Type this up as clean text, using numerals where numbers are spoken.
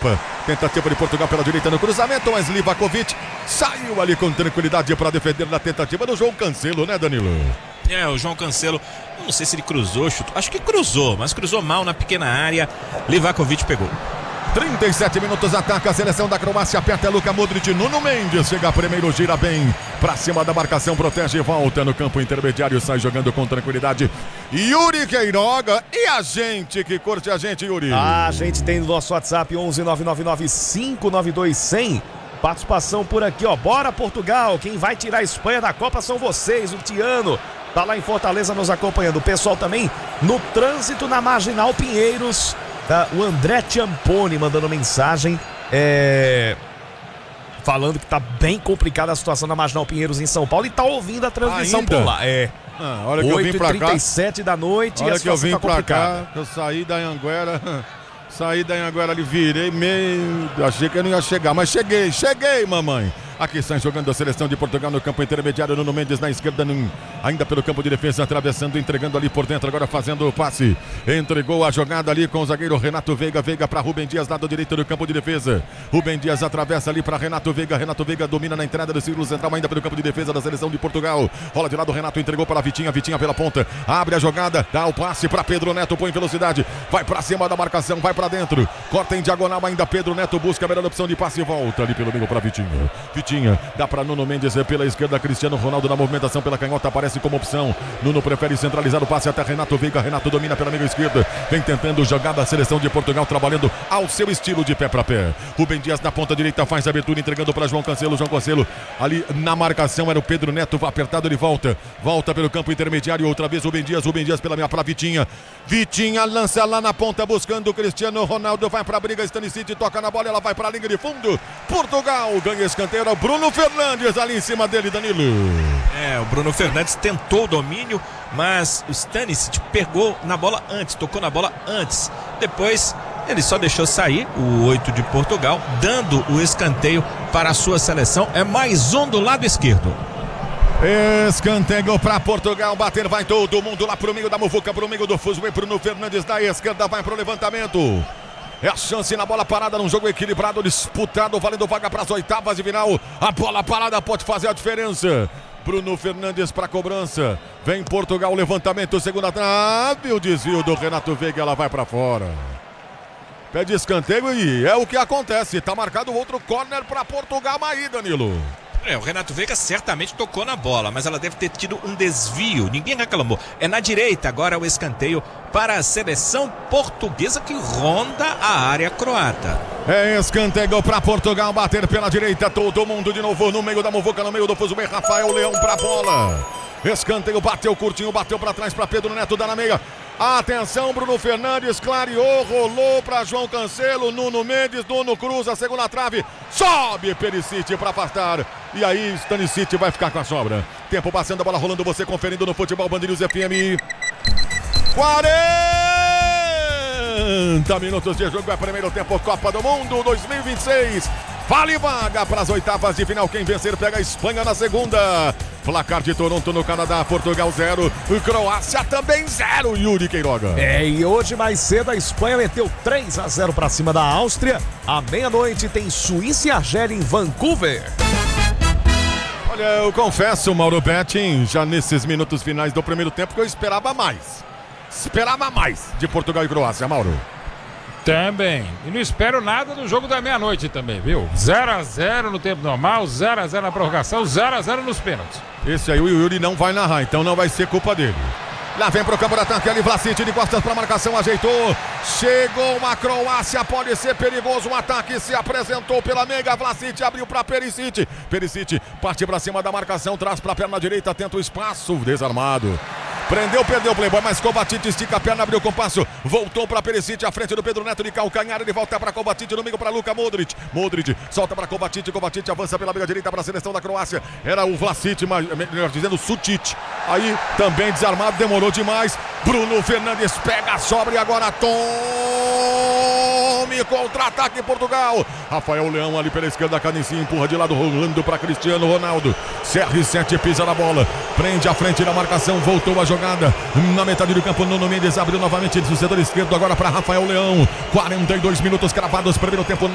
etapa. Tentativa de Portugal pela direita no cruzamento, mas Livakovic saiu ali com tranquilidade para defender na tentativa do João Cancelo, né, Danilo? O João Cancelo, não sei se ele cruzou, chutou. Acho que cruzou, mas cruzou mal na pequena área. Livakovic pegou. 37 minutos, ataca a seleção da Croácia, aperta Luka Modric, Nuno Mendes chega primeiro, gira bem pra cima da marcação, protege e volta no campo intermediário, sai jogando com tranquilidade. Yuri Queiroga, e a gente que curte a gente, Yuri? A gente tem no nosso WhatsApp 11-999-592-100. Participação por aqui, ó. Bora Portugal, quem vai tirar a Espanha da Copa são vocês. O Tiano tá lá em Fortaleza nos acompanhando. O pessoal também no trânsito na Marginal Pinheiros. O André Ciamponi mandando mensagem falando que tá bem complicada a situação na Marginal Pinheiros em São Paulo e tá ouvindo a transmissão por lá. Hora que eu vim pra cá, 8h37 da noite, hora e a que eu situação vim tá pra complicada. cá, eu saí da Anhanguera ali, virei meio, achei que eu não ia chegar, mas cheguei, mamãe. Aqui sai jogando a seleção de Portugal no campo intermediário, Nuno Mendes na esquerda, ainda pelo campo de defesa, atravessando, entregando ali por dentro, agora fazendo o passe. Entregou a jogada ali com o zagueiro Renato Veiga para Rubem Dias, lado direito do campo de defesa. Rubem Dias atravessa ali para Renato Veiga domina na entrada do círculo central, ainda pelo campo de defesa da seleção de Portugal. Rola de lado, Renato entregou para Vitinha pela ponta, abre a jogada, dá o passe para Pedro Neto, põe velocidade, vai para cima da marcação, vai para dentro, corta em diagonal ainda, Pedro Neto busca a melhor opção de passe e volta ali pelo meio para Vitinha, dá para Nuno Mendes pela esquerda, Cristiano Ronaldo na movimentação pela canhota, aparece como opção. Nuno prefere centralizar o passe até Renato Veiga. Renato domina pela meia esquerda, vem tentando jogar da seleção de Portugal, trabalhando ao seu estilo de pé para pé. Rubem Dias na ponta direita faz a abertura, entregando para João Cancelo. João Cancelo ali na marcação era o Pedro Neto, apertado, ele volta pelo campo intermediário, outra vez Rubem Dias pela meia para Vitinha lança lá na ponta buscando o Cristiano Ronaldo, vai pra briga, Stanisic toca na bola, ela vai pra linha de fundo. Portugal ganha escanteio, era o Bruno Fernandes ali em cima dele, Danilo. O Bruno Fernandes tentou o domínio, mas o Stanisic pegou na bola antes, tocou na bola antes. Depois ele só deixou sair o 8 de Portugal, dando o escanteio para a sua seleção. É mais um do lado esquerdo. Escanteio para Portugal, bater vai todo mundo lá pro meio da muvuca, pro meio do fuso, Bruno Fernandes da esquerda vai pro levantamento. É a chance na bola parada, num jogo equilibrado, disputado, valendo vaga para as oitavas de final. A bola parada pode fazer a diferença. Bruno Fernandes para cobrança. Vem Portugal, levantamento, segunda trave, o desvio do Renato Veiga, ela vai para fora. Pede escanteio e é o que acontece. Tá marcado outro corner para Portugal aí, Danilo. O Renato Veiga certamente tocou na bola, mas ela deve ter tido um desvio, ninguém reclamou. É na direita agora o escanteio para a seleção portuguesa que ronda a área croata. Escanteio para Portugal, bater pela direita, todo mundo de novo no meio da muvuca, no meio do fuso, Rafael Leão para a bola. Escanteio, bateu curtinho, bateu para trás para Pedro Neto, dá na meia. Atenção, Bruno Fernandes, clareou, rolou para João Cancelo, Nuno Mendes, Nuno cruza, segunda trave, sobe Perisic para afastar. E aí Stanisic vai ficar com a sobra. Tempo passando, a bola rolando, você conferindo no Futebol Band News FM. 40 minutos de jogo, é primeiro tempo, Copa do Mundo 2026. Vale vaga para as oitavas de final. Quem vencer pega a Espanha na segunda. Placar de Toronto no Canadá, Portugal 0, Croácia também 0, Yuri Queiroga. E hoje mais cedo a Espanha meteu 3-0 para cima da Áustria. À meia-noite tem Suíça e Argélia em Vancouver. Olha, eu confesso, Mauro Betting, já nesses minutos finais do primeiro tempo que eu esperava mais. De Portugal e Croácia, Mauro. Também. E não espero nada do jogo da meia-noite também, viu? 0-0 no tempo normal, 0-0 na prorrogação, 0-0 nos pênaltis. Esse aí o Yuri não vai narrar, então não vai ser culpa dele. Lá vem pro campo de ataque ali, Vlasic de costas para marcação, ajeitou. Chegou uma Croácia, pode ser perigoso. O ataque se apresentou pela meia, Vlasic abriu para Perisic. Perisic parte para cima da marcação, traz para a perna direita, tenta o espaço, desarmado. Prendeu, perdeu o Playboy, mas Kovacic estica a perna, abriu o compasso, voltou para Perisic, à frente do Pedro Neto de calcanhar, ele volta para Kovacic, no meio para Luka Modric. Modric solta para Kovacic, Kovacic avança pela meia direita para a seleção da Croácia. Era o Vlasic, melhor dizendo, Sutic. Aí também desarmado, demorou demais. Bruno Fernandes pega a sobra e agora tome contra-ataque Portugal. Rafael Leão ali pela esquerda, Canicinho empurra de lado, rolando para Cristiano Ronaldo. CR7 pisa na bola, prende à frente da marcação, voltou a jogada na metade do campo. Nuno Mendes abriu novamente do setor esquerdo agora para Rafael Leão. 42 minutos cravados, primeiro tempo.